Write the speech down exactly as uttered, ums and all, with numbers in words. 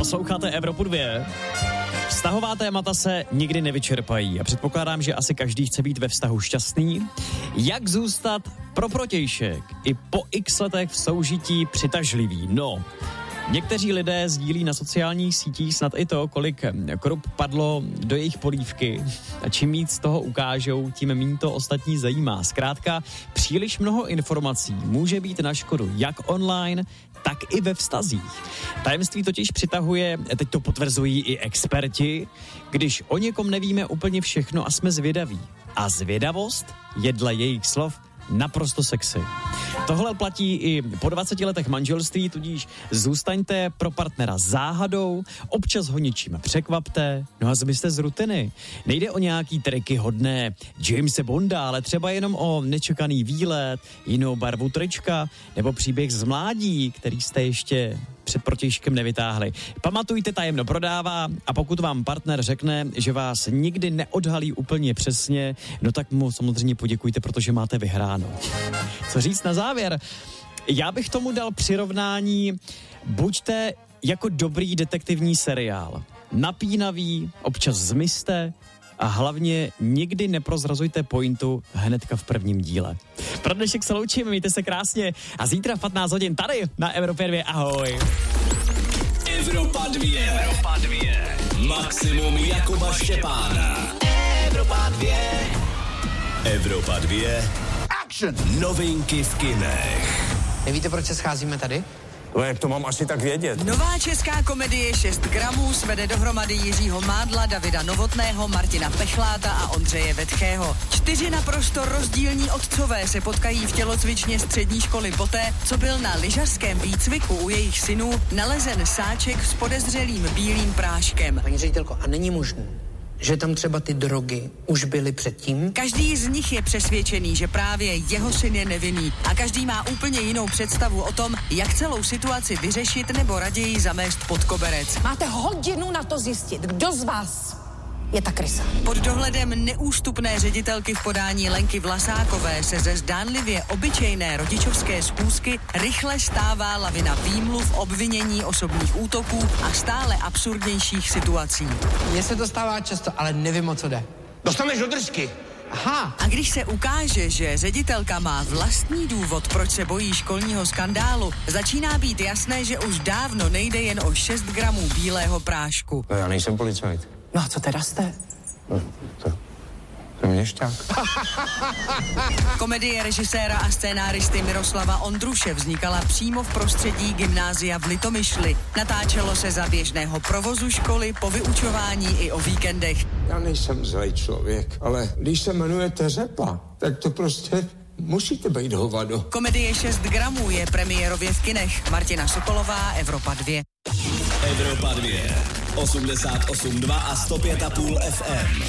Posloucháte Evropu dvě. Vztahová témata se nikdy nevyčerpají a předpokládám, že asi každý chce být ve vztahu šťastný. Jak zůstat pro protějšek i po x letech v soužití přitažlivý? No, někteří lidé sdílí na sociálních sítích snad i to, kolik krup padlo do jejich polívky a čím víc z toho ukážou, tím méně to ostatní zajímá. Zkrátka, příliš mnoho informací může být na škodu jak online, tak i ve vztazích. Tajemství totiž přitahuje, teď to potvrzují i experti, když o někom nevíme úplně všechno a jsme zvědaví. A zvědavost je dle jejich slov naprosto sexy. Tohle platí i po dvaceti letech manželství, tudíž zůstaňte pro partnera záhadou, občas ho něčím překvapte, no a zmizte z rutiny. Nejde o nějaký triky hodné Jamese Bonda, ale třeba jenom o nečekaný výlet, jinou barvu trička nebo příběh z mládí, který jste ještě před protějškem nevytáhli. Pamatujte, tajemno prodává a pokud vám partner řekne, že vás nikdy neodhalí úplně přesně, no tak mu samozřejmě poděkujte, protože máte vyhráno. Co říct na závěr? Já bych tomu dal přirovnání, buďte jako dobrý detektivní seriál. Napínavý, občas zmizte a hlavně nikdy neprozrazujte pointu hnedka v prvním díle. Pro dnešek se loučím, mějte se krásně a zítra v patnáct hodin tady na Evropě dvě. Ahoj. Evropa dvě. Evropa dvě. Maximum Jakuba Štěpána. Evropa dvě. Evropa dvě. Action. Novinky v kinech. Nevíte, proč se scházíme tady? No, jak to mám asi tak vědět? Nová česká komedie šest gramů svede dohromady Jiřího Mádla, Davida Novotného, Martina Pechláta a Ondřeje Vetchého. Čtyři naprosto rozdílní otcové se potkají v tělocvičně střední školy poté, co byl na lyžařském výcviku u jejich synů nalezen sáček s podezřelým bílým práškem. Paní ředitelko, a není možné, že tam třeba ty drogy už byly předtím? Každý z nich je přesvědčený, že právě jeho syn je nevinný a každý má úplně jinou představu o tom, jak celou situaci vyřešit nebo raději zamést pod koberec. Máte hodinu na to zjistit, kdo z vás je ta krysa. Pod dohledem neústupné ředitelky v podání Lenky Vlasákové se ze zdánlivě obyčejné rodičovské schůzky rychle stává lavina výmluv, obvinění, osobních útoků a stále absurdnějších situací. Mně se to stává často, ale nevím, o co jde. Dostaneš do držky. Aha. A když se ukáže, že ředitelka má vlastní důvod, proč se bojí školního skandálu, začíná být jasné, že už dávno nejde jen o šest gramů bílého prášku. No, já nejsem policajt. No a co teda jste? No, to... To měšťák. Komedie režiséra a scénáristy Miroslava Ondruše vznikala přímo v prostředí gymnázia v Litomyšli. Natáčelo se za běžného provozu školy, po vyučování i o víkendech. Já nejsem zlej člověk, ale když se jmenujete Řepa, tak to prostě musíte být hovado. Komedie šest gramů je premiérově v kinech. Martina Sokolová, Evropa dvě. Evropa dvě. osmdesát osm dva a sto pět a půl F M.